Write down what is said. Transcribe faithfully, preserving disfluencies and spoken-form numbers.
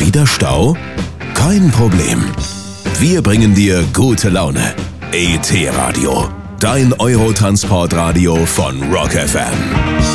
wieder Stau? Kein Problem. Wir bringen dir gute Laune. E T Radio, dein Eurotransportradio von Rock F M.